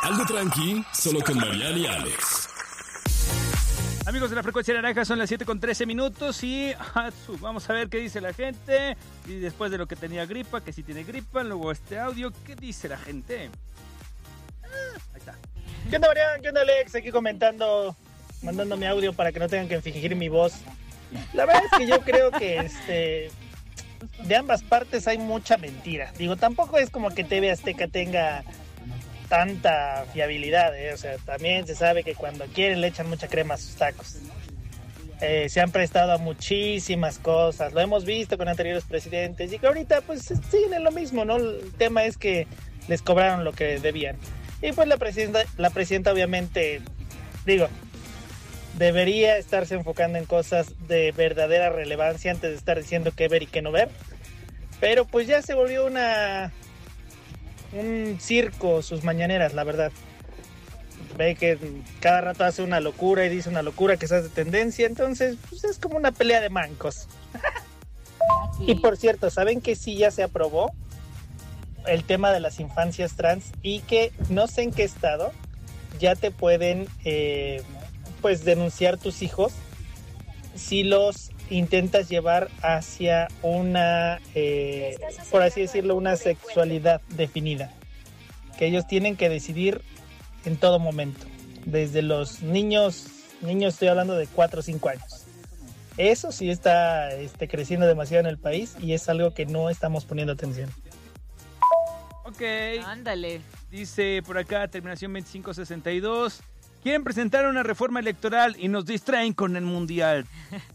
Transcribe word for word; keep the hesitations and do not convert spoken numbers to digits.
Algo tranqui, solo con Mariana y Alex. Amigos de la Frecuencia Naranja, son las siete con trece minutos y ah, vamos a ver qué dice la gente. Y después de lo que tenía gripa, que sí tiene gripa, luego este audio, ¿qué dice la gente? Ah, ahí está. ¿Qué onda, Mariana? ¿Qué onda, Alex? Aquí comentando, mandando mi audio para que no tengan que fingir mi voz. La verdad es que yo creo que este de ambas partes hay mucha mentira. Digo, tampoco es como que T V Azteca tenga tanta fiabilidad, ¿eh? O sea, también se sabe que cuando quieren le echan mucha crema a sus tacos. Eh, se han prestado a muchísimas cosas, lo hemos visto con anteriores presidentes y que ahorita pues siguen en lo mismo, ¿no? El tema es que les cobraron lo que debían. Y pues la presidenta, la presidenta obviamente, digo, debería estarse enfocando en cosas de verdadera relevancia antes de estar diciendo qué ver y qué no ver. Pero pues ya se volvió una un circo sus mañaneras, la verdad. Ve que cada rato hace una locura y dice una locura que se hace tendencia, entonces pues es como una pelea de mancos. Y por cierto, ¿saben que sí ya se aprobó el tema de las infancias trans y que no sé en qué estado ya te pueden eh, pues denunciar tus hijos si los intentas llevar hacia una, eh, por así decirlo, una sexualidad definida, que ellos tienen que decidir en todo momento, desde los niños, niños estoy hablando de cuatro o cinco años. Eso sí está este, creciendo demasiado en el país y es algo que no estamos poniendo atención. Ok. Ándale. Dice por acá, terminación veinticinco sesenta y dos. Quieren presentar una reforma electoral y nos distraen con el mundial.